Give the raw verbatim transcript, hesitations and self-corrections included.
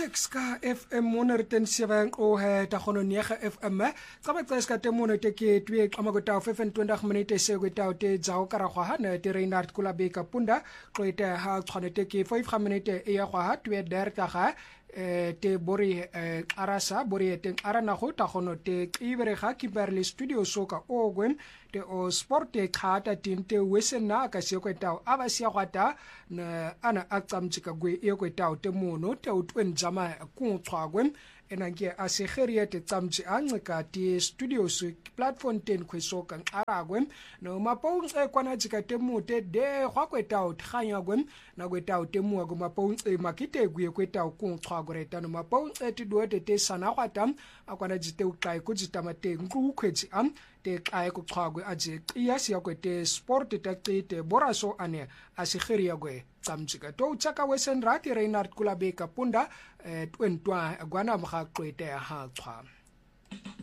six ka F M one oh seven o he ta gono nega F M ka ba tsa ska te mono te ke twe ka magota five and twenty minutes se go ta te tsao ka ra gwa ha ne te Reinhard Kulabe ka punda go ite ha tshwane te ke five minutes e ya gwa ha twe der ka ga eh te bori arasa bori te arana go ta gono te ibere ga Kimberley Studio soka o gwen te o sport te khata tinte wesena ka se ko ta aba sia gwata na ana a tsamtsika gwe e ko ta te mono te o twen jama ku tshwagwe ena ke a se gerie te tsamtsi a nceka te studio so platform ten kwesoka aragwe no mapong e kwana tsika te mote de gwa kweta o tlhanya gwe na kweta o te mo go mapong e makite gwe kweta o ku tshwagore ta no mapong e te do te te sana gwata a kwana jite o tla ko jitama te nku kwetsi am te kae ko tshwagwe a je iya sia kwete sport te te boraso ane a se gerie gwe tsamtsika to tsaka wesen rati Reinhard Kulabe ka punda eh twentwa gwana mga qwete ha tshwa